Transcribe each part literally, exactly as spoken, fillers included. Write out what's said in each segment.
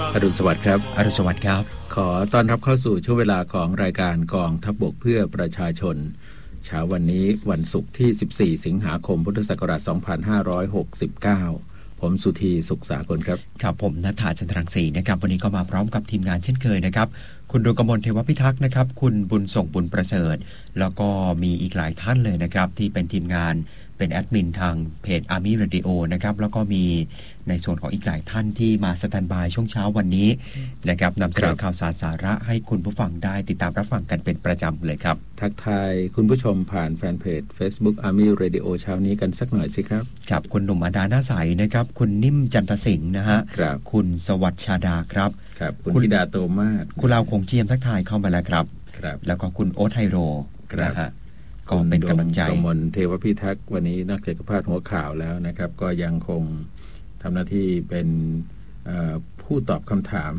อรุณสวัสดิ์ครับอรุณสวัสดิ์ครับขอต้อนรับเข้าสู่ช่วงเวลาของรายการกองทัพบกเพื่อประชาชนเช้าวันนี้วันศุกร์ที่สิบสี่สิงหาคมพุทธศักราชสองพันห้าร้อยหกสิบเก้าผมสุธีสุขสากลครับครับผมณัฐาจันทรังสีนะครับวันนี้ก็มาพร้อมกับทีมงานเช่นเคยนะครับคุณดวงกมลเทวพิทักษ์นะครับคุณบุญส่งบุญประเสริฐแล้วก็มีอีกหลายท่านเลยนะครับที่เป็นทีมงานเป็นแอดมินทางเพจ Army Radio นะครับแล้วก็มีในส่วนของอีกหลายท่านที่มาสแตนบายช่วงเช้าวันนี้นะครับนำเสนอข่าวสารสาระให้คุณผู้ฟังได้ติดตามรับฟังกันเป็นประจำเลยครับทักทายคุณผู้ชมผ่านแฟนเพจ Facebook Army Radio เช้านี้กันสักหน่อยสิครับครับคุณหนุ่มอดาหน้าใสนะครับคุณนิ่มจันทสิงห์นะฮะครับคุณสวัสดิ์ชาดาครับครับคุณธิดาโตมาศคุณลาวคงเจียมทักทายเข้ามาแล้วครับครับแล้วก็คุณโอ๊ตไฮโรครับนะฮะก็เป็นกำลังใจกมลเทวพิทักษ์วันนี้นอกจากพาดหัวข่าวแล้วนะครับก็ยังคงทำหน้าที่เป็นผู้ตอบคำถาม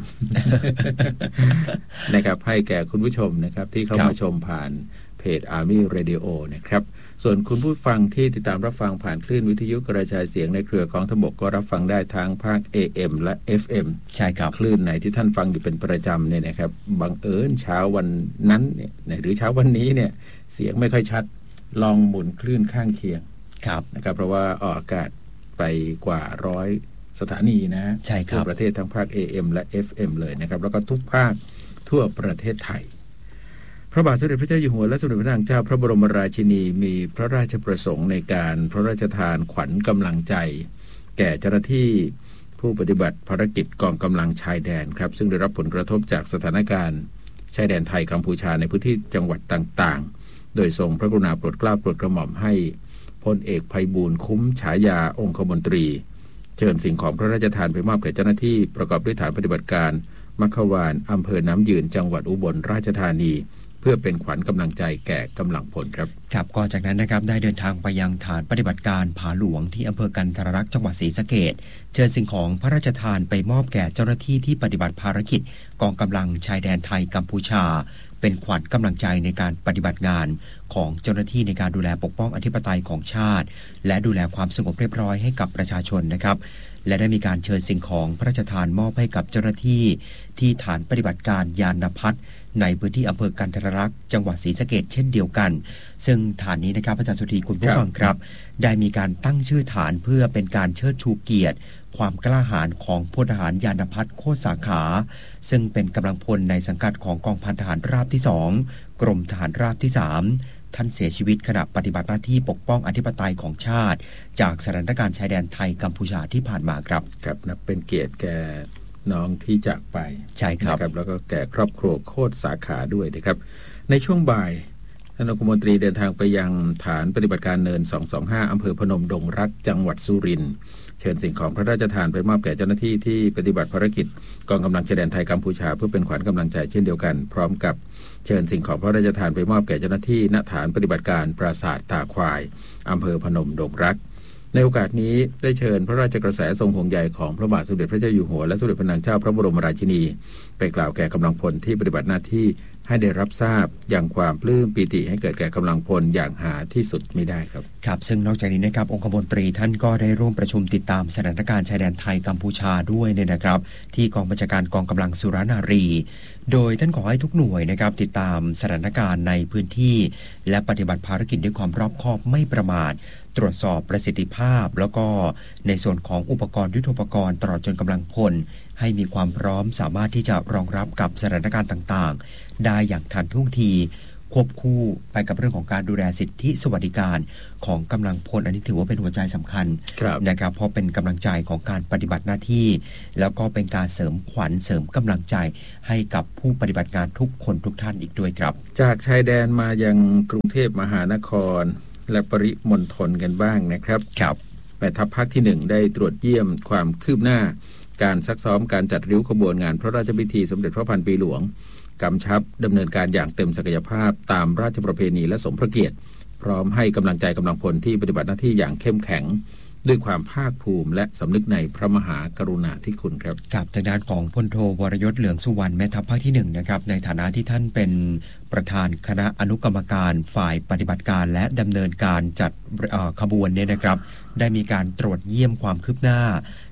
นะครับให้แก่คุณผู้ชมนะครับที่เข้ามาชมผ่านเพจ Army Radio นะครับส่วนคุณผู้ฟังที่ติดตามรับฟังผ่านคลื่นวิทยุกระจายเสียงในเครือกองทัพบกก็รับฟังได้ทางภาค เอ เอ็ม และ เอฟ เอ็มใช่ครับคลื่นไหนที่ท่านฟังอยู่เป็นประจำเนี่ยนะครับบังเอิญเช้าวันนั้นเนี่ยหรือเช้าวันนี้เนี่ยเสียงไม่ค่อยชัดลองหมุนคลื่นข้างเคียงนะครับเพราะว่าออกอากาศไปกว่าร้อยสถานีนะใช่ครับทั่วประเทศทั้งภาค เอ เอ็ม และ เอฟ เอ็ม เลยนะครับแล้วก็ทุกภาคทั่วประเทศไทยพระบาทสมเด็จพระเจ้าอยู่หัวและสมเด็จพระนางเจ้าพระบรมราชินีมีพระราชประสงค์ในการพระราชทานขวัญกำลังใจแก่เจ้าหน้าที่ผู้ปฏิบัติภารกิจกองกำลังชายแดนครับซึ่งได้รับผลกระทบจากสถานการณ์ชายแดนไทยกัมพูชาในพื้นที่จังหวัดต่างๆโดยทรงพระกรุณาโปรดเกล้าโปรดกระหม่อมให้พลเอกไพบูลย์คุ้มฉายาองคมนตรีเชิญสิ่งของพระราชทานไปมอบแก่เจ้าหน้าที่ประกอบด้วยฐานปฏิบัติการมัคควานอำเภอน้ำยืนจังหวัดอุบลราชธานีเพื่อเป็นขวัญกำลังใจแก่กำลังพลครับครับก็จากนั้นนะครับได้เดินทางไปยังฐานปฏิบัติการผาหลวงที่อำเภอกันทรลักษณ์จังหวัดศรีสะเกษเชิญสิ่งของพระราชทานไปมอบแก่เจ้าหน้าที่ที่ปฏิบัติภารกิจกองกำลังชายแดนไทยกัมพูชาเป็นขวัญกำลังใจในการปฏิบัติงานของเจ้าหน้าที่ในการดูแลปกป้องอธิปไตยของชาติและดูแลความสงบเรียบร้อยให้กับประชาชนนะครับและได้มีการเชิญสิ่งของพระราชทานมอบให้กับเจ้าหน้าที่ที่ฐานปฏิบัติการยานพัฒน์ในพื้นที่อำเภอกันทรลักษณ์จังหวัดศรีสะเกษเช่นเดียวกันซึ่งฐานนี้นะครับอาจารย์สุธีคุณผู้ฟังครับได้มีการตั้งชื่อฐานเพื่อเป็นการเชิดชูเกียรติความกล้าหาญของพลทหารยานพัฒน์โคตรสาขาซึ่งเป็นกำลังพลในสังกัดของกองพันทหารราบที่สองกรมทหารราบที่สามท่านเสียชีวิตขณะปฏิบัติหน้าที่ปกป้องอธิปไตยของชาติจากสถานการณ์ชายแดนไทยกัมพูชาที่ผ่านมาครับครับนับเป็นเกียรติแก่น้องที่จากไปใช่ครับแล้วก็แก่ครอบครัวโคตรสาขาด้วยนะครับในช่วงบ่ายท่านองคมนตรีเดินทางไปยังฐานปฏิบัติการเนินสองสองห้าอำเภอพนมดงรักจังหวัดสุรินทร์เชิญสิ่งของพระราชทานไปมอบแก่เจ้าหน้าที่ที่ปฏิบัติภารกิจกองกำลังชายแดนไทยกัมพูชาเพื่อเป็นขวัญกำลังใจเช่นเดียวกันพร้อมกับเชิญสิ่งของพระราชทานไปมอบแก่เจ้าหน้าที่ณฐานปฏิบัติการปราสาทตาควายอำเภอพนมดงรักในโอกาสนี้ได้เชิญพระราชกระแสทรงห่วงใยของพระบาทสมเด็จพระเจ้าอยู่หัวและสมเด็จพระนางเจ้าพระบรมราชินีไปกล่าวแก่กำลังพลที่ปฏิบัติหน้าที่ให้ได้รับทราบอย่างความปลื้มปิติให้เกิดแก่กำลังพลอย่างหาที่สุดไม่ได้ครับครับซึ่งนอกจากนี้นะครับองคมนตรีท่านก็ได้ร่วมประชุมติดตามสถานการณ์ชายแดนไทยกัมพูชาด้วยเนี่ยนะครับที่กองบัญชาการกองกำลังสุรนารีโดยท่านขอให้ทุกหน่วยนะครับติดตามสถานการณ์ในพื้นที่และปฏิบัติภารกิจด้วยความรอบคอบไม่ประมาทตรวจสอบประสิทธิภาพแล้วก็ในส่วนของอุปกรณ์ยุทโธปกรณ์ตลอดจนกำลังพลให้มีความพร้อมสามารถที่จะรองรับกับสถานการณ์ต่างๆได้อย่างทันท่วงทีควบคู่ไปกับเรื่องของการดูแลสิทธิสวัสดิการของกำลังพลอันนี้ถือว่าเป็นหัวใจสำคัญนะครับเพราะเป็นกำลังใจของการปฏิบัติหน้าที่แล้วก็เป็นการเสริมขวัญเสริมกำลังใจให้กับผู้ปฏิบัติงานทุกคนทุกท่านอีกด้วยครับจากชายแดนมายังกรุงเทพมหานครและปริมณฑลกันบ้างนะครับครับแม่ทัพภาคที่หนึ่งได้ตรวจเยี่ยมความคืบหน้าการซักซ้อมการจัดริ้วขบวนงานพระราชพิธีสมเด็จพระพันปีหลวงกำชับดำเนินการอย่างเต็มศักยภาพตามราชประเพณีและสมพระเกียรติพร้อมให้กำลังใจกำลังพลที่ปฏิบัติหน้าที่อย่างเข้มแข็งด้วยความภาคภูมิและสำนึกในพระมหากรุณาธิคุณครับกับทางด้านของพลโทวรยศเหลืองสุวรรณแม่ทัพภาคที่หนึ่งนะครับในฐานะที่ท่านเป็นประธานคณะอนุกรรมการฝ่ายปฏิบัติการและดำเนินการจัดขบวนเนี่ยนะครับได้มีการตรวจเยี่ยมความคืบหน้า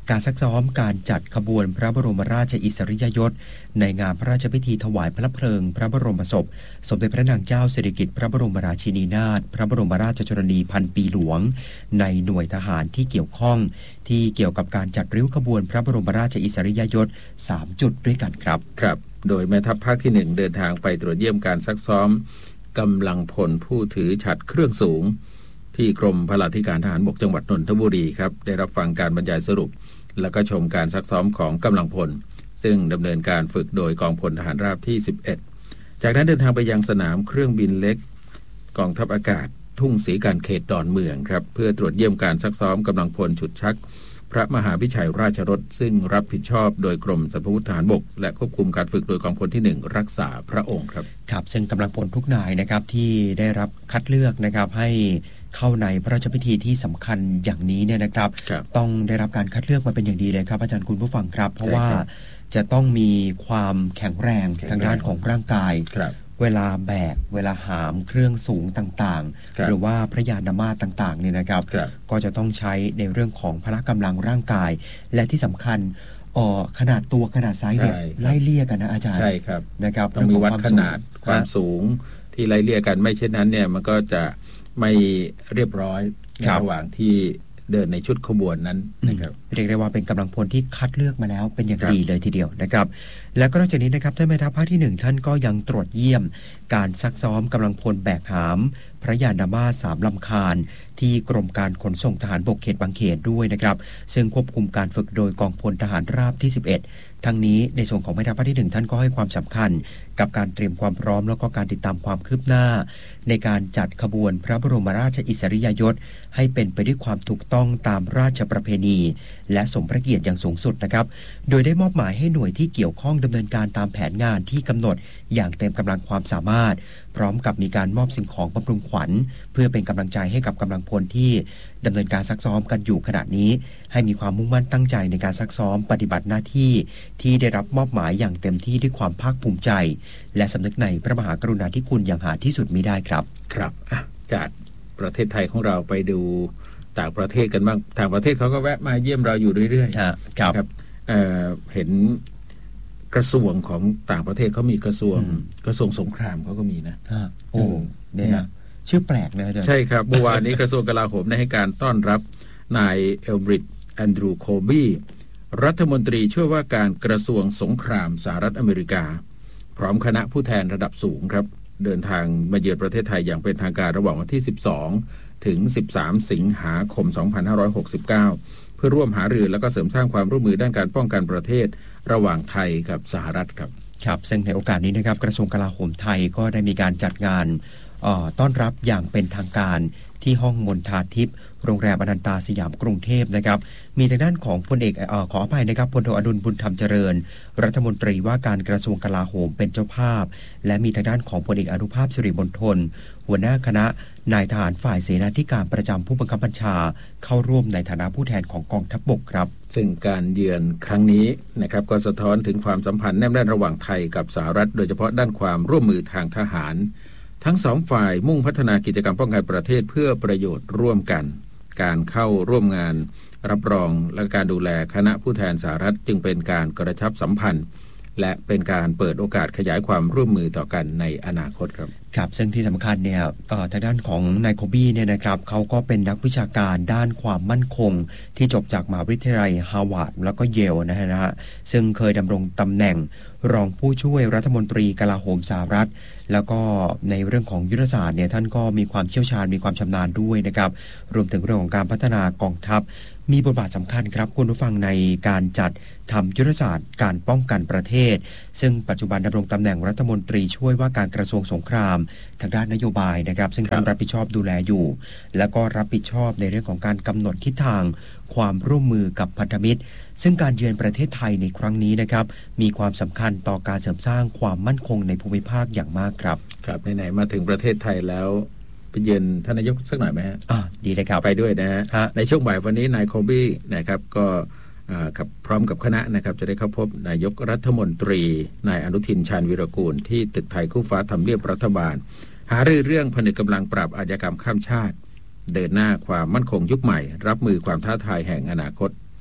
การซักซ้อมการจัดขบวนพระบรมราชอิสริยยศในงานพระราชพิธีถวายพระเพลิงพระบรมศพสมเด็จพระนางเจ้าสิริกิติ์พระบรมราชินีนาถพระบรมราชชนนีพันปีหลวงในหน่วยทหารที่เกี่ยวข้องที่เกี่ยวกับการจัดริ้วขบวนพระบรมราชอิสริยยศสามจุดด้วยกันครับครับโดยแม่ทัพภาคที่หนึ่งเดินทางไปตรวจเยี่ยมการซักซ้อมกำลังพลผู้ถือฉัตรเครื่องสูงที่กรมพลาธิการทหารบกจังหวัดนนทบุรีครับได้รับฟังการบรรยายสรุปและก็ชมการซักซ้อมของกำลังพลซึ่งดำเนินการฝึกโดยกองพลทหารราบที่สิบเอ็ดจากนั้นเดินทางไปยังสนามเครื่องบินเล็กกองทัพอากาศทุ่งศรีการเขตดอนเมืองครับเพื่อตรวจเยี่ยมการซักซ้อมกำลังพลฉุดชักพระมหาพิชัยราชรสซึ่งรับผิดชอบโดยกรมสรรพาวุธทหารบกและควบคุมการฝึกโดยกองพลที่หนึ่งรักษาพระองค์ครับครับซึ่งกำลังพลทุกนายนะครับที่ได้รับคัดเลือกนะครับให้เข้าในพระราชพิธีที่สำคัญอย่างนี้เนี่ยนะครับต้องได้รับการคัดเลือกมาเป็นอย่างดีเลยครับอาจารย์คุณผู้ฟังครับเพราะว่าจะต้องมีความแข็งแรงทางด้านของร่างกายเวลาแบกเวลาหามเครื่องสูงต่างๆหรือว่าพระยานมาตรต่างๆเนี่ยนะครับก็จะต้องใช้ในเรื่องของพละกำลังร่างกายและที่สำคัญอ๋อขนาดตัวขนาดไซส์เนี่ยไล่เลี่ยกันนะอาจารย์ใช่ครับนะครับต้องมีวัดขนาดความสูงที่ไล่เลี่ยกันไม่เช่นนั้นเนี่ยมันก็จะไม่เรียบร้อยในระหว่างที่เดินในชุดขบวนนั้นนะครับเรียกได้ว่าเป็นกำลังพลที่คัดเลือกมาแล้วเป็นอย่างดีเลยทีเดียวนะครับแล้วก็นอกจากนี้นะครับท่านแม่ทัพภาคที่หนึ่งท่านก็ยังตรวจเยี่ยมการซักซ้อมกำลังพลแบกหามพระยานมาตรสามลำคาญที่กรมการขนส่งทหารบกเขตบางเขนด้วยนะครับซึ่งควบคุมการฝึกโดยกองพลทหารราบที่สิบเอ็ดทั้งนี้ในส่วนของแม่ทัพภาคที่หนึ่งท่านก็ให้ความสำคัญกับการเตรียมความพร้อมแล้วก็การติดตามความคืบหน้าในการจัดขบวนพระบรมราชอิสริยยศให้เป็นไปด้วยความถูกต้องตามราชประเพณีและสมพระเกียรติอย่างสูงสุดนะครับโดยได้มอบหมายให้หน่วยที่เกี่ยวข้องดำเนินการตามแผนงานที่กำหนดอย่างเต็มกำลังความสามารถพร้อมกับมีการมอบสิ่งของบำรุงขวัญเพื่อเป็นกำลังใจให้กับกำลังพลที่ดำเนินการซักซ้อมกันอยู่ขณะนี้ให้มีความมุ่งมั่นตั้งใจในการซักซ้อมปฏิบัติหน้าที่ที่ได้รับมอบหมายอย่างเต็มที่ด้วยความภาคภูมิใจและสำนึกในพระมหากรุณาธิคุณอย่างหาที่สุดมิได้ครับครับจากประเทศไทยของเราไปดูต่างประเทศกันบ้างต่างประเทศเขาก็แวะมาเยี่ยมเราอยู่เรื่อยๆครับครับเอ่อเห็นกระทรวงของต่างประเทศเขามีกระทรวงกระทรวงสงครามเขาก็มีนะโอ้เนี่ยชื่อแปลกนะอาจารย์ใช่ครับเมื่อวานนี้กระทรวงกลาโหมได้ให้การต้อนรับนายเอลบริดแอนดรูว์โคบีรัฐมนตรีช่วยว่าการกระทรวงสงครามสหรัฐอเมริกาพร้อมคณะผู้แทนระดับสูงครับเดินทางมาเยือนประเทศไทยอย่างเป็นทางการระหว่างวันที่สิบสองถึงสิบสามสิงหาคมสองพันห้าร้อยหกสิบเก้าเพื่อร่วมหารือและก็เสริมสร้างความร่วมมือด้านการป้องกันประเทศระหว่างไทยกับสหรัฐครับครับซึ่งในโอกาสนี้นะครับกระทรวงกลาโหมไทยก็ได้มีการจัดงานต้อนรับอย่างเป็นทางการที่ห้องมณฑาทิพย์โรงแรมอนันตาสยามกรุงเทพนะครับมีทางด้านของพลเอกเอ่อขออภัยนะครับพลโทอดุลบุญธรรมเจริญรัฐมนตรีว่าการกระทรวงกลาโหมเป็นเจ้าภาพและมีทางด้านของพลเอกอนุภาพสิริมณฑลหัวหน้าคณะนายทหารฝ่ายเสนาธิการประจำผู้บังคับบัญชาเข้าร่วมในฐานะผู้แทนของกองทัพบกครับซึ่งการเยือนครั้งนี้นะครับก็สะท้อนถึงความสัมพันธ์แนบแน่นระหว่างไทยกับสหรัฐโดยเฉพาะด้านความร่วมมือทางทหารทั้งสองฝ่ายมุ่งพัฒนากิจกรรมป้องกันประเทศเพื่อประโยชน์ร่วมกันการเข้าร่วมงานรับรองและการดูแลคณะผู้แทนสหรัฐจึงเป็นการกระชับสัมพันธ์และเป็นการเปิดโอกาสขยายความร่วมมือต่อกันในอนาคตครับครับซึ่งที่สำคัญเนี่ยทางด้านของนายโคบี้เนี่ยนะครับเขาก็เป็นนักวิชาการด้านความมั่นคงที่จบจากมหาวิทยาลัยฮาร์วาร์ดแล้วก็เยลนะฮะซึ่งเคยดำรงตำแหน่งรองผู้ช่วยรัฐมนตรีกลาโหมสหรัฐแล้วก็ในเรื่องของยุทธศาสตร์เนี่ยท่านก็มีความเชี่ยวชาญมีความชำนาญด้วยนะครับรวมถึงเรื่องของการพัฒนากองทัพมีบทบาทสำคัญครับคุณผู้ฟังในการจัดทำยุทธศาสตร์การป้องกันประเทศซึ่งปัจจุบันดำรงตำแหน่งรัฐมนตรีช่วยว่าการกระทรวงสงครามทางด้านนโยบายนะครับซึ่งท่านรับผิดชอบดูแลอยู่แล้วก็รับผิดชอบในเรื่องของการกำหนดทิศทางความร่วมมือกับพันธมิตรซึ่งการเยือนประเทศไทยในครั้งนี้นะครับมีความสำคัญต่อการเสริมสร้างความมั่นคงในภูมิภาคอย่างมากครับครับไหนๆมาถึงประเทศไทยแล้วไปเยือนท่านนายกสักหน่อยไหมฮะอ่าดีเลยครับไปด้วยนะฮะในช่วงบ่ายวันนี้นายโคบี้นะครับก็กับพร้อมกับคณะนะครับจะได้เข้าพบนายกรัฐมนตรีนายอนุทินชาญวีรกูลที่ตึกไทยคู่ฟ้าทำเนียบรัฐบาลหารือเรื่องผนึกกำลังปราบอาชญากรรมข้ามชาติเดินหน้าความมั่นคงยุคใหม่รับมือความท้าทายแห่งอนาคต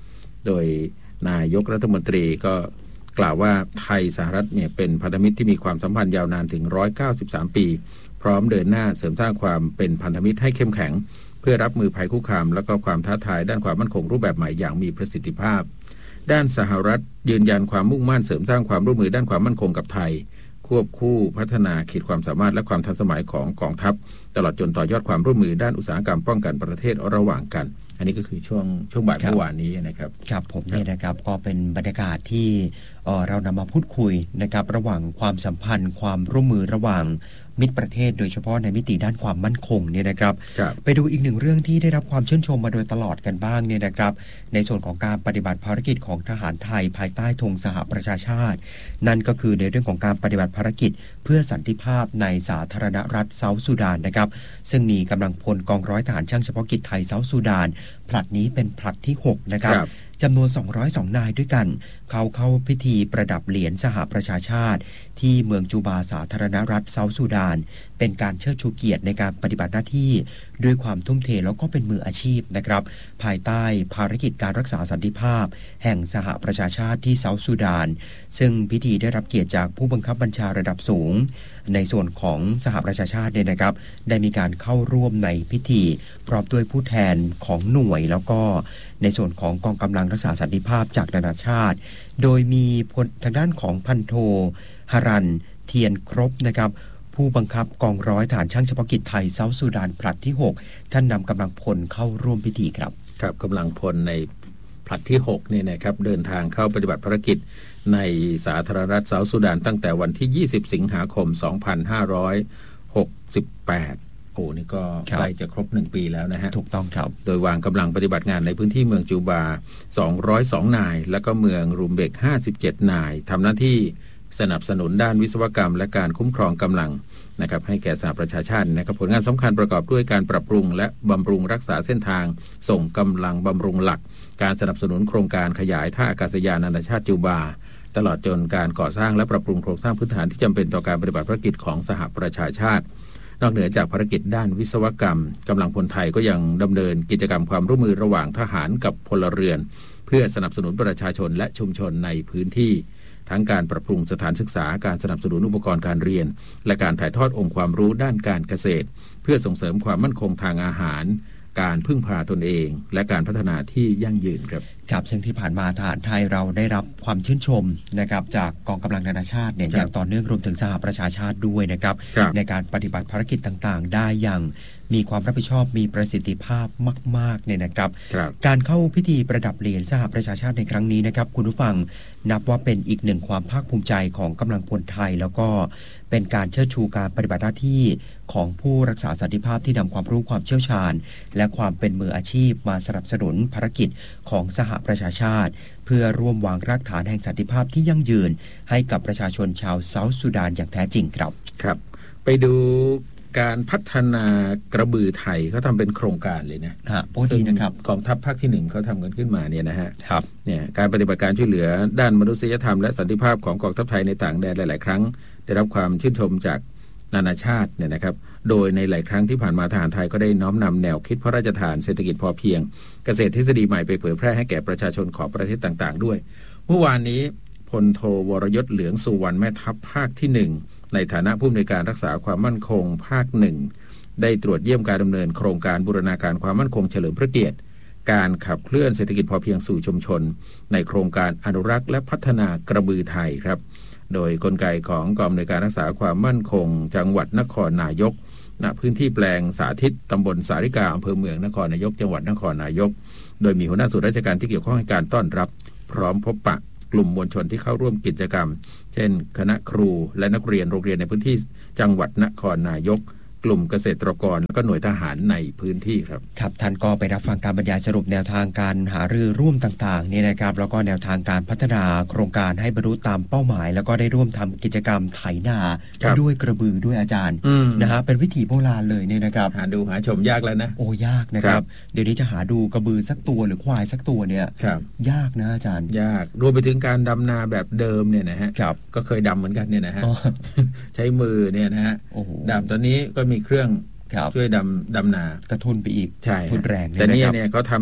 โดยนายกรัฐมนตรีก็กล่าวว่าไทยสหรัฐเนี่ยเป็นพันธมิตรที่มีความสัมพันธ์ยาวนานถึงหนึ่งร้อยเก้าสิบสามปีพร้อมเดินหน้าเสริมสร้างความเป็นพันธมิตรให้เข้มแข็งเพื่อรับมือภัยคุกคามและก็ความท้าทายด้านความมั่นคงรูปแบบใหม่อย่างมีประสิทธิภาพด้านสหรัฐยืนยันความมุ่งมั่นเสริมสร้างความร่วมมือด้านความมั่นคงกับไทยควบคู่พัฒนาขีดความสามารถและความทันสมัยของกองทัพตลอดจนต่อยอดความร่วมมือด้านอุตสาหกรรมป้องกันประเทศระหว่างกันอันนี้ก็คือช่วงช่วงบ่ายเมื่อวานนี้นะครับครับผมเนี่ยนะครับก็เป็นบรรยากาศที่เอ่อเรานำมาพูดคุยนะครับระหว่างความสัมพันธ์ความร่วมมือระหว่างมิตรประเทศโดยเฉพาะในมิติด้านความมั่นคงเนี่ยนะครับไปดูอีกหนึ่งเรื่องที่ได้รับความชื่นชมมาโดยตลอดกันบ้างเนี่ยนะครับในส่วนของการปฏิบัติภารกิจของทหารไทยภายใต้ธงสหประชาชาตินั่นก็คือในเรื่องของการปฏิบัติภารกิจเพื่อสันติภาพในสาธารณรัฐเซาท์ซูดานนะครับซึ่งมีกำลังพลกองร้อยทหารช่างเฉพาะกิจไทยเซาท์ซูดานผลัดนี้เป็นผลัดที่หกนะครับจำนวนสองร้อยสองนายด้วยกันเขาเข้าพิธีประดับเหรียญสหประชาชาติที่เมืองจูบาสาธารณรัฐเซาท์ซูดานเป็นการเชิดชูเกียรติในการปฏิบัติหน้าที่ด้วยความทุ่มเทแล้วก็เป็นมืออาชีพนะครับภายใต้ภารกิจการรักษาสันติภาพแห่งสหประชาชาติที่เซาท์ซูดานซึ่งพิธีได้รับเกียรติจากผู้บังคับบัญชาระดับสูงในส่วนของสหประชาชาติเนี่ยนะครับได้มีการเข้าร่วมในพิธีพร้อมด้วยผู้แทนของหน่วยแล้วก็ในส่วนของกองกำลังรักษาสันติภาพจากนานาชาติโดยมีพลทางด้านของพันโทฮารันเทียนครบนะครับผู้บังคับกองร้อยทหารช่างเฉพาะกิจไทยเซาท์ซูดานผลัดที่หกท่านนำกำลังพลเข้าร่วมพิธีครับครับกำลังพลในผลัดที่หกเนี่ยนะครับเดินทางเข้าปฏิบัติภารกิจในสาธารณรัฐเซาท์ซูดานตั้งแต่วันที่ยี่สิบสิงหาคมสองพันห้าร้อยหกสิบแปดโอ้นี่ก็ใกล้จะครบหนึ่งปีแล้วนะฮะถูกต้องครับโดยวางกำลังปฏิบัติงานในพื้นที่เมืองจูบาสองร้อยสองนายแล้วก็เมืองรูมเบกห้าสิบเจ็ดนายทำหน้าที่สนับสนุนด้านวิศวกรรมและการคุ้มครองกำลังนะครับให้แก่สหประชาชาตินะครับผลงานสำคัญประกอบด้วยการปรับปรุงและบำรุงรักษาเส้นทางส่งกำลังบำรุงหลักการสนับสนุนโครงการขยายท่าอากาศยานนานาชาติจูบาตลอดจนการก่อสร้างและปรับปรุงโครงสร้างพื้นฐานที่จำเป็นต่อการปฏิบัติภารกิจของสหประชาชาตินอกเหนือจากภารกิจด้านวิศวกรรมกำลังพลไทยก็ยังดำเนินกิจกรรมความร่วมมือระหว่างทหารกับพลเรือนเพื่อสนับสนุนประชาชนและชุมชนในพื้นที่ทั้งการปรับปรุงสถานศึกษาการสนับสนุนอุปกรณ์การเรียนและการถ่ายทอดองค์ความรู้ด้านการเกษตรเพื่อส่งเสริมความมั่นคงทางอาหารการพึ่งพาตนเองและการพัฒนาที่ยั่งยืนครับครับซึ่งที่ผ่านมาทหารไทยเราได้รับความชื่นชมนะครับจากกองกำลังนานาชาติเนี่ยอย่างต่อเนื่องรวมถึงสหประชาชาติด้วยนะครับในการปฏิบัติภารกิจต่างๆได้อย่างมีความรับผิดชอบมีประสิทธิภาพมากๆเนี่ยนะครับการเข้าพิธีประดับเหรียญสหประชาชาติในครั้งนี้นะครับคุณผู้ฟังนับว่าเป็นอีกหนึ่งความภาคภูมิใจของกำลังพลไทยแล้วก็เป็นการเชิดชูการปฏิบัติหน้าที่ของผู้รักษาสันติภาพที่นำความรู้ความเชี่ยวชาญและความเป็นมืออาชีพมาสนับสนุนภารกิจของสหประชาชาติเพื่อร่วมวางรากฐานแห่งสันติภาพที่ยั่งยืนให้กับประชาชนชาวเซาท์ซูดานอย่างแท้จริงครับครับไปดูการพัฒนากระบือไทยเขาทำเป็นโครงการเลยนะฮะโอ้ดีนะครับกองทัพภาคที่หนึ่งเขาทำกันขึ้นมาเนี่ยนะฮะครับเนี่ยการปฏิบัติการช่วยเหลือด้านมนุษยธรรมและสันติภาพของกองทัพไทยในต่างแดนหลายๆครั้งได้รับความชื่นชมจากนานาชาติเนี่ยนะครับโดยในหลายครั้งที่ผ่านมาทหารไทยก็ได้น้อมนำแนวคิดพระราชทานเศรษฐกิจพอเพียงเกษตรทฤษฎีใหม่ไปเผยแพร่ให้แก่ประชาชนของประเทศต่างๆด้วยเมื่อวานนี้พลโทวรยศเหลืองสุวรรณแม่ทัพภาคที่หนึ่งในฐานะผู้อำนวยการรักษาความมั่นคงภาคหนึ่งได้ตรวจเยี่ยมการดำเนินโครงการบูรณาการความมั่นคงเฉลิมพระเกียรติการขับเคลื่อนเศรษฐกิจพอเพียงสู่ชุมชนในโครงการอนุรักษ์และพัฒนากระบือไทยครับโดยกลไกของกองอำนวยการรักษาความมั่นคงจังหวัดนครนายกณพื้นที่แปลงสาธิตตำบลสาริกาอำเภอเมืองนครนายกจังหวัดนครนายกโดยมีหัวหน้าส่วนราชการที่เกี่ยวข้องให้การต้อนรับพร้อมพบปะกลุ่มมวลชนที่เข้าร่วมกิจกรรมเช่นคณะครูและนักเรียนโรงเรียนในพื้นที่จังหวัดนครนายกกลุ่มเกษตรกรและก็หน่วยทหารในพื้นที่ครับครับท่านก็ไปรับฟังการบรรยายสรุปแนวทางการหารือร่วมต่างๆนี่นะครับแล้วก็แนวทางการพัฒนาโครงการให้บรรลุตามเป้าหมายแล้วก็ได้ร่วมทำกิจกรรมไถนาด้วยกระบือด้วยอาจารย์นะฮะเป็นวิถีโบราณเลยเนี่ยนะครับหาดูหาชมยากแล้วนะโอ้ยากนะครับเดี๋ยวนี้จะหาดูกระบือสักตัวหรือควายสักตัวเนี่ยยากนะอาจารย์ยากรวมไปถึงการดำนาแบบเดิมเนี่ยนะฮะก็เคยดำเหมือนกันเนี่ยนะฮะใช้มือเนี่ยนะฮะดำตอนนี้ก็มีเครื่องช่วยดำดำนากระทุนไปอีกใช่ทุนแรงแต่นี่เนี่ยเขาทำแบบ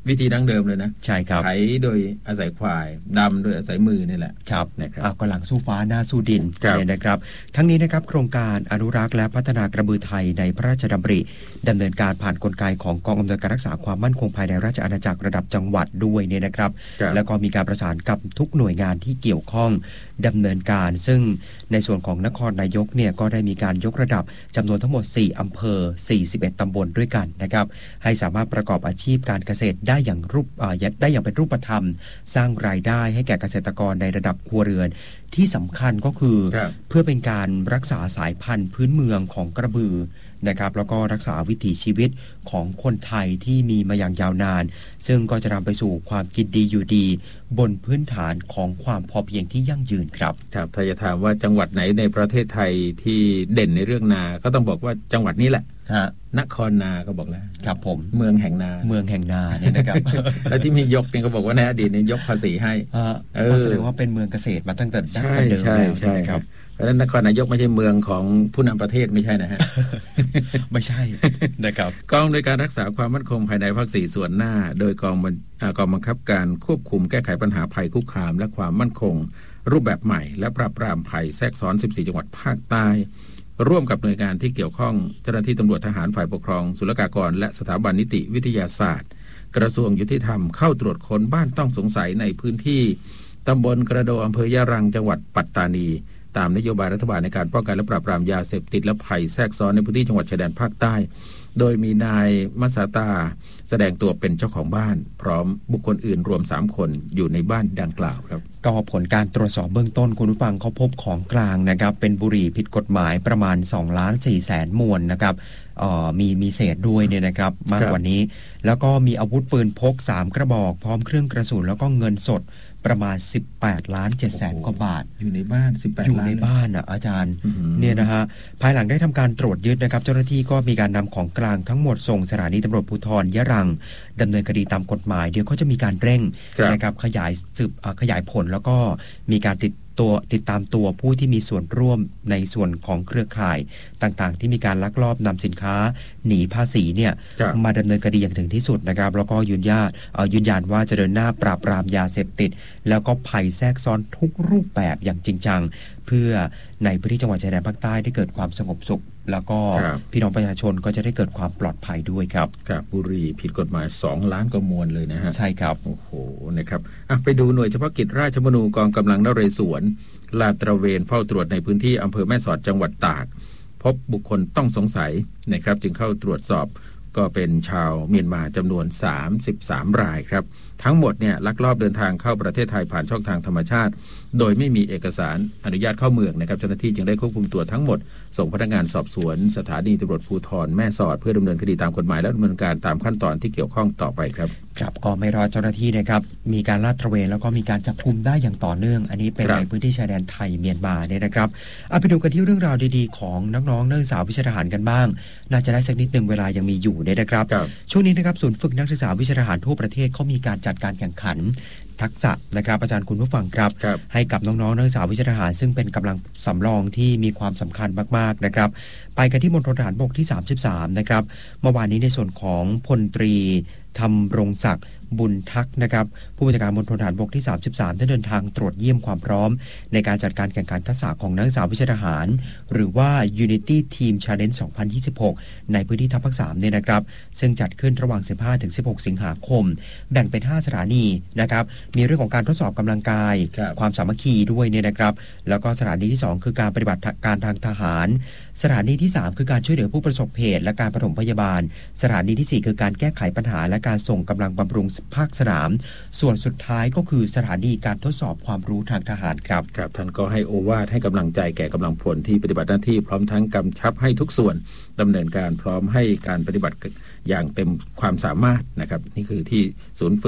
วิธีดั้งเดิมเลยนะใช่ครับไถโดยอาศัยควายดำโดยอาศัยมือนี่แหละครับนะครับก็หลังสู้ฟ้าหน้าสู้ดินเนี่ยนะครับทั้งนี้นะครับโครงการอนุรักษ์และพัฒนากระบือไทยในพระราชดำริดำเนินการผ่านกลไกของกองอำนวยการรักษาความมั่นคงภายในราชอาณาจักรระดับจังหวัดด้วยเนี่ยนะครับแล้วก็มีการประสานกับทุกหน่วยงานที่เกี่ยวข้องดำเนินการซึ่งในส่วนของนครนายกเนี่ยก็ได้มีการยกระดับจำนวนทั้งหมดสี่อำเภอสี่สิบเอ็ดตำบลด้วยกันนะครับให้สามารถประกอบอาชีพการเกษตรได้อย่างรูปได้อย่างเป็นรูปธรรมสร้างรายได้ให้แก่เกษตรกรในระดับครัวเรือนที่สำคัญก็คือเพื่อเป็นการรักษาสายพันธุ์พื้นเมืองของกระบือนะครับแล้วก็รักษาวิถีชีวิตของคนไทยที่มีมาอย่างยาวนานซึ่งก็จะนำไปสู่ความกินดีอยู่ดีบนพื้นฐานของความพอเพียงที่ยั่งยืนครับครับถ้าจะถามว่าจังหวัดไหนในประเทศไทยที่เด่นในเรื่องนาก็ต้องบอกว่าจังหวัดนี้แหละนครนาก็บอกแล้วครับผมเมืองแห่งนาเมืองแห่งนาเนี่ยนะครับแล้วที่มียกเนี่ยก็บอกว่าในอดีตเนี่ยยกภาษีให้เออแสดงว่าเป็นเมืองเกษตรมาตั้งแต่ดั้งแต่เดิมแล้วใช่ครับเพราะฉะนั้นนครนายกไม่ใช่เมืองของผู้นำประเทศไม่ใช่นะฮะไม่ใช่นะครับกองโดยการรักษาความมั่นคงภายในภาคสี่ส่วนหน้าโดยกองกองบังคับการควบคุมแก้ไขปัญหาภัยคุกคามและความมั่นคงรูปแบบใหม่และปราบปรามภัยแทรกซ้อนสิบสี่จังหวัดภาคใต้ร่วมกับหน่วยงานที่เกี่ยวข้องเจ้าหน้าที่ตำรวจทหารฝ่ายปกครองศุลกากรและสถาบันนิติวิทยาศาสตร์กระทรวงยุติธรรมเข้าตรวจค้นบ้านต้องสงสัยในพื้นที่ตำบลกระโดอำเภอยะรังจังหวัดปัตตานีตามนโยบายรัฐบาลในการป้องกันและปราบปรามยาเสพติดและภัยแทรกซ้อนในพื้นที่จังหวัดชายแดนภาคใต้โดยมีนายมัสตาแสดงตัวเป็นเจ้าของบ้านพร้อมบุคคลอื่นรวมสามคนอยู่ในบ้านดังกล่าวครับก็ผลการตรวจสอบเบื้องต้นคุณผู้ฟังเขาพบของกลางนะครับเป็นบุหรี่ผิดกฎหมายประมาณสองล้านสี่แสนมวนนะครับมีมีเศษด้วยเนี่ยนะครับมากกว่านี้แล้วก็มีอาวุธปืนพกสามกระบอกพร้อมเครื่องกระสุนแล้วก็เงินสดประมาณสิบแปดล้านเจ็ดแสนกว่าบาทอยู่ในบ้านสิบแปดล้านอยู่ในบ้านอ่ะอาจารย์เนี่ยนะฮะภายหลังได้ทำการตรวจยึดนะครับเจ้าหน้าที่ก็มีการนำของกลางทั้งหมดส่งสถานีตำรวจภูธรยะรังดำเนินคดีตามกฎหมายเดี๋ยวเขาจะมีการเร่งนะครับขยายสืบขยายผลแล้วก็มีการติดตัวติดตามตัวผู้ที่มีส่วนร่วมในส่วนของเครือข่ายต่างๆที่มีการลักลอบนำสินค้าหนีภาษีเนี่ยมาดำเนินคดีอย่างถึงที่สุดนะครับแล้วก็ยืนยันยืนยันว่าจะเดินหน้าปราบปรามยาเสพติดแล้วก็ภัยแทรกซ้อนทุกรูปแบบอย่างจริงจังเพื่อในพื้นที่จังหวัดชายแดนภาคใต้ได้เกิดความสงบสุขแล้วก็พี่น้องประชาชนก็จะได้เกิดความปลอดภัยด้วยครับครับบุหรี่ผิดกฎหมายสองล้านกว่ามวลเลยนะฮะใช่ครับโอ้โหนะครับอ่ะไปดูหน่วยเฉพาะกิจราชมนูกองกำลังนเรศวรลาดตระเวนเฝ้าตรวจในพื้นที่อำเภอแม่สอดจังหวัดตากพบบุคคลต้องสงสัยนะครับจึงเข้าตรวจสอบก็เป็นชาวเมียนมาจำนวนสามสิบสามรายครับทั้งหมดเนี่ยลักลอบเดินทางเข้าประเทศไทยผ่านช่องทางธรรมชาติโดยไม่มีเอกสารอนุญาตเข้าเมืองนะครับเจ้าหน้าที่จึงได้ควบคุมตัวทั้งหมดส่งพนักงานสอบสวนสถานีตำรวจภูธรแม่สอดเพื่อดำเนินคดีตามกฎหมายและดำเนินการตามขั้นตอนที่เกี่ยวข้องต่อไปครับครับก็ไม่รอเจ้าหน้าที่นะครับมีการลาดตระเวนแล้วก็มีการจับกุมได้อย่างต่อเนื่องอันนี้เป็นในพื้นที่ชายแดนไทยเมียนมาเนี่ยนะครับเอาไปดูกันที่เรื่องราวดีๆของน้องๆนักศึกษาวิชาทหารกันบ้างน่าจะได้สักนิดนึงเวลายังมีอยู่เนี่ยนะครับช่วงนี้นะครับศูนย์ฝึกนักศึกษาวิชาทหารทั่วประเทศเขามีการจัดการแข่งขันทักษะนะครับอาจารย์คุณผู้ฟังครับให้กับน้องๆนักศึกษาวิชาทหารซึ่งเป็นกำลังสำรองที่มีความสำคัญมากๆนะครับไปกันที่มณฑลทหารบกที่สามสิบสามนะครับเมื่อวานนี้ในส่วนของพลตรีธำรงศักดิ์บุญทักนะครับผู้บัญชาการมณฑลทหารบกที่สามสิบสามได้เดินทางตรวจเยี่ยมความพร้อมในการจัดการแข่งขันทักษะของนักศึกษาวิชาทหารหรือว่า Unity Team Challenge สองพันยี่สิบหกในพื้นที่ทัพภาคสามเนี่ยนะครับซึ่งจัดขึ้นระหว่างสิบห้าถึงสิบหกสิงหาคมแบ่งเป็นห้าสถานีนะครับมีเรื่องของการทดสอบกำลังกายความสามัคคีด้วยเนี่ยนะครับแล้วก็สถานีที่สองคือการปฏิบัติการทางทหารสถานีที่สามคือการช่วยเหลือผู้ประสบเหตุและการปฐมพยาบาลสถานีที่สี่คือการแก้ไขปัญหาและการส่งกำลังบำรุงภาคสนามส่วนสุดท้ายก็คือสถานีการทดสอบความรู้ทางทหารครับครับท่านก็ให้โอวาทให้กำลังใจแก่กำลังพลที่ปฏิบัติหน้าที่พร้อมทั้งกำชับให้ทุกส่วนดำเนินการพร้อมให้การปฏิบัติอย่างเต็มความสามารถนะครับนี่คือที่ศูนย์ฝึก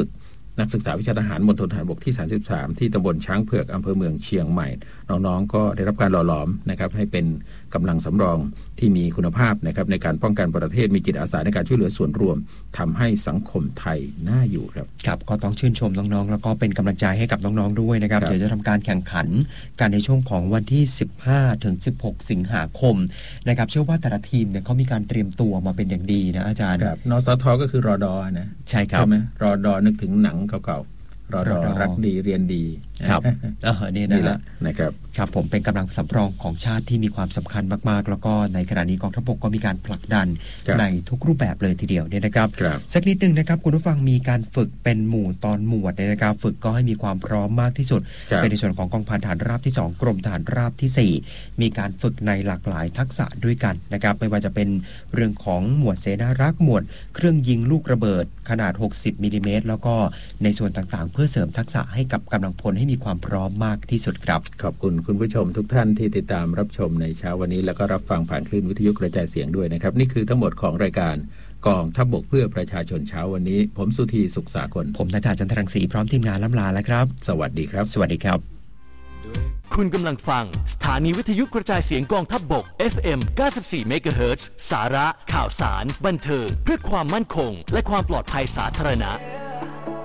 นักศึกษาวิชาทหารมณฑลทหารบกที่สามสิบสามที่ตำบลช้างเผือกอำเภอเมืองเชียงใหม่น้องๆก็ได้รับการหล่อหลอมนะครับให้เป็นกำลังสำรองที่มีคุณภาพนะครับในการป้องกันประเทศมีจิตอาสาในการช่วยเหลือส่วนรวมทำให้สังคมไทยน่าอยู่ครับครับก็ต้องชื่นชมน้องๆแล้วก็เป็นกำลังใจให้กับน้องๆด้วยนะครับเดี๋ยวจะทำการแข่งขันกันในช่วงของวันที่สิบห้าถึงสิบหกสิงหาคมนะครับเชื่อว่าแต่ละทีมเนี่ยเขามีการเตรียมตัวมาเป็นอย่างดีนะอาจารย์ครับนสทก็คือรอดอนะใช่ครับใช่ไหมรอดอนึกถึงหนังเก่าๆรอดอรักดีเรียนดีครับเออนี่นะฮะนะครับครับผมเป็นกำลังสำรองของชาติที่มีความสำคัญมากๆแล้วก็ในขณะนี้กองทัพบกก็มีการผลักดันในทุกรูปแบบเลยทีเดียวเนี่ยนะครับสักนิดนึงนะครับคุณผู้ฟังมีการฝึกเป็นหมู่ตอนหมวดเนี่ยนะครับฝึกก็ให้มีความพร้อมมากที่สุดเป็นในส่วนของกองพันทหารราบที่สองกรมทหารราบที่สี่มีการฝึกในหลากหลายทักษะด้วยกันนะครับไม่ว่าจะเป็นเรื่องของหมวดเสนารักษ์หมวดเครื่องยิงลูกระเบิดขนาดหกสิบมิลลิเมตรแล้วก็ในส่วนต่างๆเพื่อเสริมทักษะให้กับกำลังพลให้มีความพร้อมมากที่สุดครับขอบคุณคุณผู้ชมทุกท่านที่ติดตามรับชมในเช้าวันนี้แล้วก็รับฟังผ่านคลื่นวิทยุกระจายเสียงด้วยนะครับนี่คือทั้งหมดของรายการกองทัพบกเพื่อประชาชนเช้าวันนี้ผมสุธีสุขสากลผมณัฐาจันทรังสีพร้อมทีมงานล่ำลาแล้วครับสวัสดีครับสวัสดีครับคุณกำลังฟังสถานีวิทยุกระจายเสียงกองทัพบก เอฟ เอ็ม เก้าสิบสี่ เมกะเฮิรตซ์ สาระข่าวสารบันเทิงเพื่อความมั่นคงและความปลอดภัยสาธารณะ